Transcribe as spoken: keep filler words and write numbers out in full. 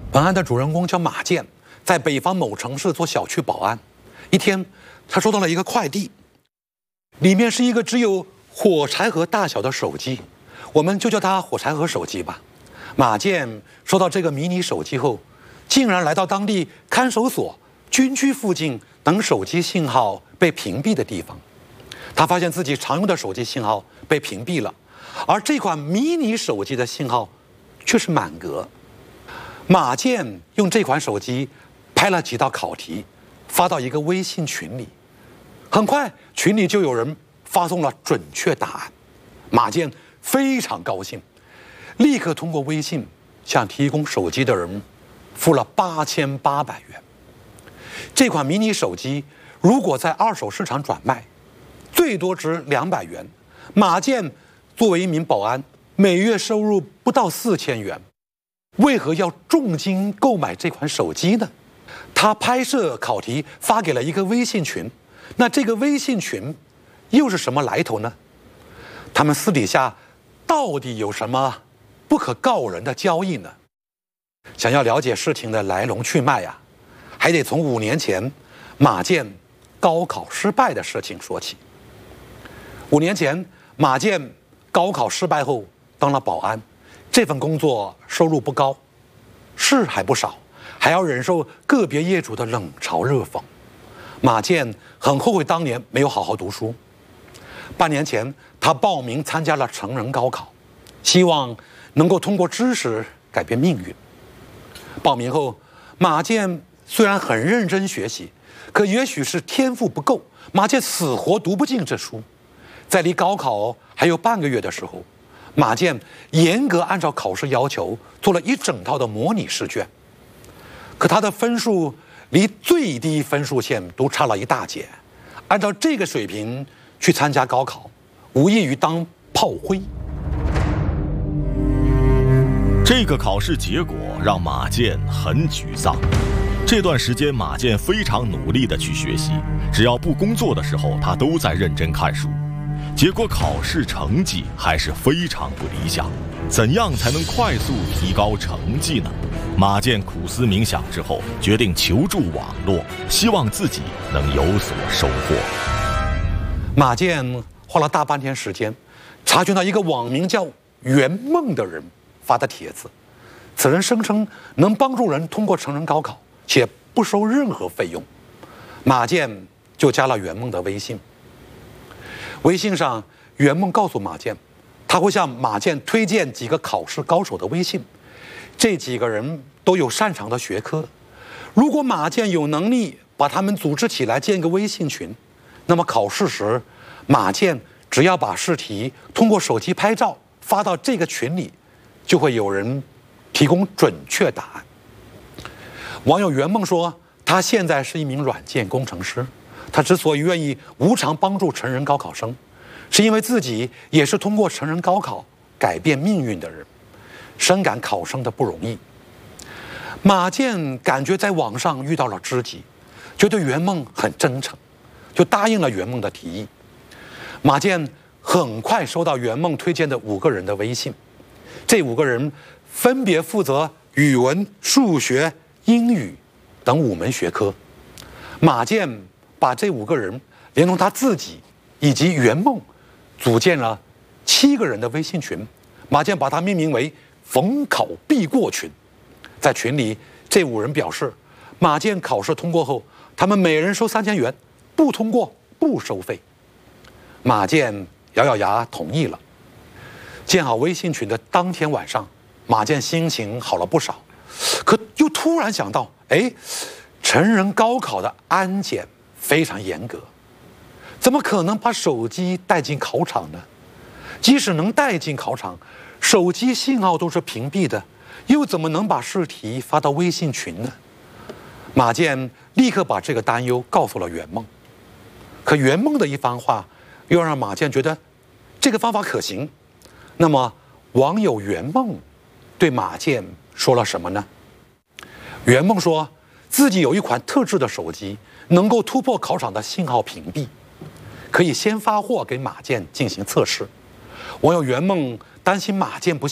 本案的主人公叫马健，在北方某城市做小区保安。一天，他收到了一个快递，里面是一个只有火柴盒大小的手机，我们就叫它火柴盒手机吧。马健收到这个迷你手机后，竟然来到当地看守所、军区附近等手机信号被屏蔽的地方。他发现自己常用的手机信号被屏蔽了，而这款迷你手机的信号却是满格。马健用这款手机拍了几道考题，发到一个微信群里。很快，群里就有人发送了准确答案。马健非常高兴，立刻通过微信向提供手机的人付了八千八百元。这款迷你手机如果在二手市场转卖，最多值两百元。马健作为一名保安，每月收入不到四千元，为何要重金购买这款手机呢？他拍摄考题发给了一个微信群，那这个微信群又是什么来头呢？他们私底下到底有什么不可告人的交易呢？想要了解事情的来龙去脉呀、啊，还得从五年前马健高考失败的事情说起。五年前，马健高考失败后当了保安，这份工作收入不高，事还不少，还要忍受个别业主的冷嘲热讽。马健很后悔当年没有好好读书。半年前，他报名参加了成人高考，希望能够通过知识改变命运。报名后，马健虽然很认真学习，可也许是天赋不够，马健死活读不进这书。在离高考还有半个月的时候，马健严格按照考试要求做了一整套的模拟试卷，可他的分数离最低分数线都差了一大截。按照这个水平去参加高考，无异于当炮灰。 这个考试结果让马健很沮丧。这段时间，马健非常努力地去学习，只要不工作的时候，他都在认真看书。结果考试成绩还是非常不理想。怎样才能快速提高成绩呢？马健苦思冥想之后，决定求助网络，希望自己能有所收获。 马健花了大半天时间，查询到一个网名叫圆梦的人发的帖子。此人声称能帮助人通过成人高考，且不收任何费用。马健就加了圆梦的微信。微信上，圆梦告诉马健，他会向马健推荐几个考试高手的微信，这几个人都有擅长的学科。如果马健有能力把他们组织起来建个微信群，那么考试时，马健只要把试题通过手机拍照发到这个群里，就会有人提供准确答案。网友圆梦说，他现在是一名软件工程师。他之所以愿意无偿帮助成人高考生，是因为自己也是通过成人高考改变命运的人，深感考生的不容易。马健感觉在网上遇到了知己，觉得圆梦很真诚，就答应了圆梦的提议。马健很快收到圆梦推荐的五个人的微信，这五个人分别负责语文、数学、英语等五门学科。马健把这五个人连同他自己以及圆梦组建了七个人的微信群，马健把它命名为逢考必过群。在群里，这五人表示，马健考试通过后，他们每人收三千元，不通过不收费。马健咬咬牙同意了。建好微信群的当天晚上，马健心情好了不少，可又突然想到，哎，成人高考的安检非常严格，怎么可能把手机带进考场呢？即使能带进考场，手机信号都是屏蔽的，又怎么能把试题发到微信群呢？马健立刻把这个担忧告诉了圆梦。可圆梦的一番话又让马健觉得这个方法可行。那么网友圆梦对马健说了什么呢？圆梦说自己有一款特制的手机，能够突破考场的信号屏蔽，可以先发货给马健进行测试。网友圆梦担心马健不